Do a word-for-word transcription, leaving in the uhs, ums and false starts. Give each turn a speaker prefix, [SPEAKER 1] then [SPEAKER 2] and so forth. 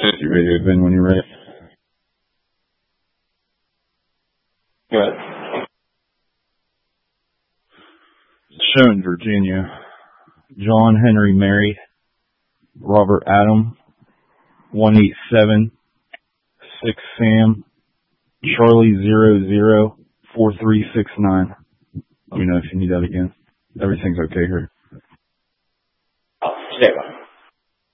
[SPEAKER 1] Your radio bin when you're ready.
[SPEAKER 2] Good.
[SPEAKER 1] Showing Virginia. John Henry Mary. Robert Adam. one eight seven six Sam. Charlie zero zero four three six nine. Let me know if you need that again. Everything's okay here.
[SPEAKER 2] Oh, stay by.